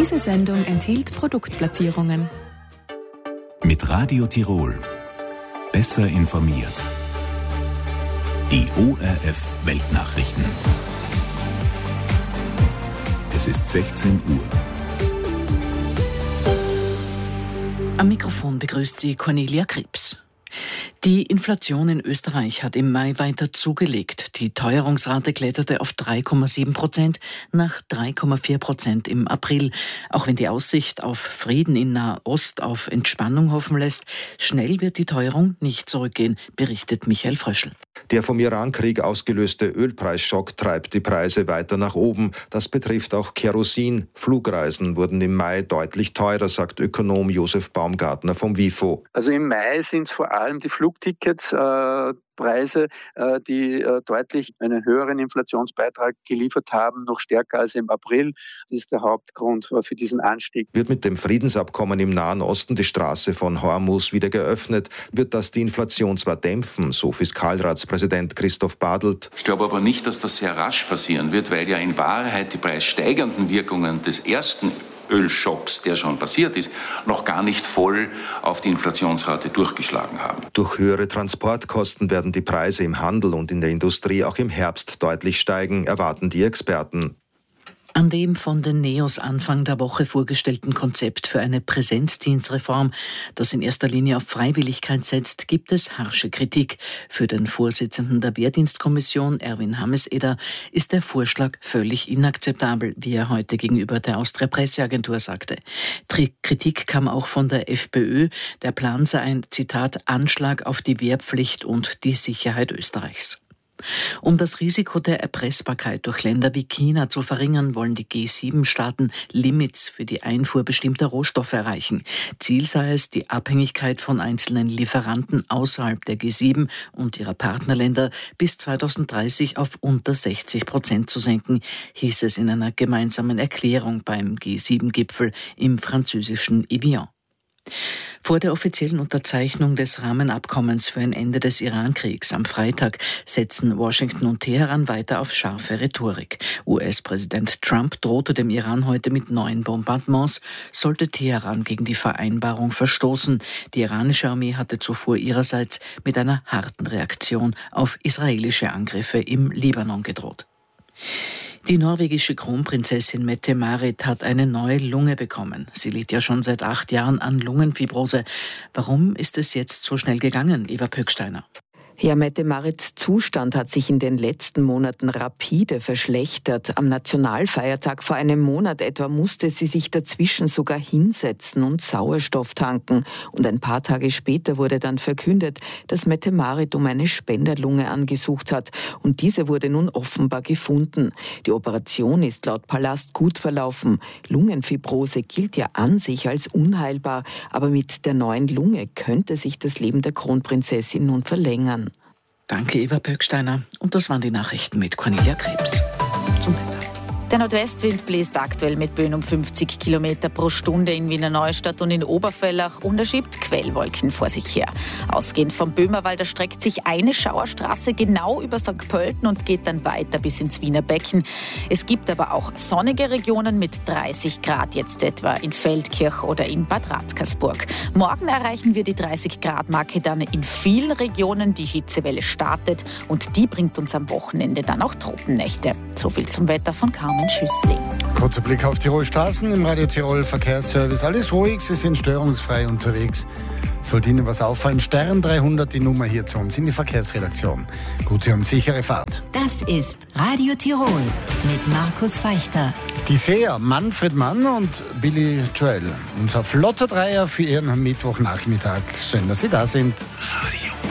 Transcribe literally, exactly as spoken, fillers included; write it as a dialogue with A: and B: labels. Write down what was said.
A: Diese Sendung enthielt Produktplatzierungen.
B: Mit Radio Tirol. Besser informiert. Die O R F Weltnachrichten. Es ist sechzehn Uhr.
C: Am Mikrofon begrüßt sie Cornelia Krebs. Die Inflation in Österreich hat im Mai weiter zugelegt. Die Teuerungsrate kletterte auf drei Komma sieben Prozent nach drei Komma vier Prozent im April. Auch wenn die Aussicht auf Frieden in Nahost auf Entspannung hoffen lässt, schnell wird die Teuerung nicht zurückgehen, berichtet Michael Fröschl.
D: Der vom Irankrieg ausgelöste Ölpreisschock treibt die Preise weiter nach oben. Das betrifft auch Kerosin. Flugreisen wurden im Mai deutlich teurer, sagt Ökonom Josef Baumgartner vom WIFO.
E: Also im Mai sind vor allem die Flugtickets äh, Preise, äh, die äh, deutlich einen höheren Inflationsbeitrag geliefert haben, noch stärker als im April. Das ist der Hauptgrund für diesen Anstieg.
D: Wird mit dem Friedensabkommen im Nahen Osten die Straße von Hormuz wieder geöffnet, wird das die Inflation zwar dämpfen, so Fiskalratspräsident Christoph Badelt.
F: Ich glaube aber nicht, dass das sehr rasch passieren wird, weil ja in Wahrheit die preissteigernden Wirkungen des ersten Ölschocks, der schon passiert ist, noch gar nicht voll auf die Inflationsrate durchgeschlagen haben.
D: Durch höhere Transportkosten werden die Preise im Handel und in der Industrie auch im Herbst deutlich steigen, erwarten die Experten.
C: An dem von den NEOS Anfang der Woche vorgestellten Konzept für eine Präsenzdienstreform, das in erster Linie auf Freiwilligkeit setzt, gibt es harsche Kritik. Für den Vorsitzenden der Wehrdienstkommission, Erwin Hameseder, ist der Vorschlag völlig inakzeptabel, wie er heute gegenüber der Austria Presseagentur sagte. Kritik kam auch von der FPÖ. Der Plan sei ein, Zitat, Anschlag auf die Wehrpflicht und die Sicherheit Österreichs. Um das Risiko der Erpressbarkeit durch Länder wie China zu verringern, wollen die G sieben Staaten Limits für die Einfuhr bestimmter Rohstoffe erreichen. Ziel sei es, die Abhängigkeit von einzelnen Lieferanten außerhalb der G sieben und ihrer Partnerländer bis zweitausenddreißig auf unter sechzig Prozent zu senken, hieß es in einer gemeinsamen Erklärung beim G sieben Gipfel im französischen Evian. Vor der offiziellen Unterzeichnung des Rahmenabkommens für ein Ende des Irankriegs am Freitag setzen Washington und Teheran weiter auf scharfe Rhetorik. U S-Präsident Trump drohte dem Iran heute mit neuen Bombardements, sollte Teheran gegen die Vereinbarung verstoßen. Die iranische Armee hatte zuvor ihrerseits mit einer harten Reaktion auf israelische Angriffe im Libanon gedroht. Die norwegische Kronprinzessin Mette-Marit hat eine neue Lunge bekommen. Sie litt ja schon seit acht Jahren an Lungenfibrose. Warum ist es jetzt so schnell gegangen, Eva Pöcksteiner?
G: Ja, Mette-Marits Zustand hat sich in den letzten Monaten rapide verschlechtert. Am Nationalfeiertag vor einem Monat etwa musste sie sich dazwischen sogar hinsetzen und Sauerstoff tanken. Und ein paar Tage später wurde dann verkündet, dass Mette-Marit um eine Spenderlunge angesucht hat. Und diese wurde nun offenbar gefunden. Die Operation ist laut Palast gut verlaufen. Lungenfibrose gilt ja an sich als unheilbar. Aber mit der neuen Lunge könnte sich das Leben der Kronprinzessin nun verlängern.
C: Danke, Eva Pöcksteiner. Und das waren die Nachrichten mit Cornelia Krebs. Zum Wetter.
H: Der Nordwestwind bläst aktuell mit Böen um fünfzig Kilometer pro Stunde in Wiener Neustadt und in Oberfellach und er schiebt Quellwolken vor sich her. Ausgehend vom Böhmerwald erstreckt sich eine Schauerstraße genau über Sankt Pölten und geht dann weiter bis ins Wiener Becken. Es gibt aber auch sonnige Regionen mit dreißig Grad, jetzt etwa in Feldkirch oder in Bad Radkersburg. Morgen erreichen wir die dreißig Grad Marke dann in vielen Regionen. Die Hitzewelle startet und die bringt uns am Wochenende dann auch Tropennächte. So viel zum Wetter von Carmen Schüssling.
I: Kurzer Blick auf Tirol Straßen im Radio Tirol Verkehrsservice. Alles ruhig, Sie sind störungsfrei unterwegs. Sollte Ihnen was auffallen, Stern dreihundert, die Nummer hier zu uns in die Verkehrsredaktion. Gute und sichere Fahrt.
J: Das ist Radio Tirol mit Markus Feichter.
I: Die Seher Manfred Mann und Billy Joel. Unser flotter Dreier für Ihren Mittwochnachmittag. Schön, dass Sie da sind.
B: Radio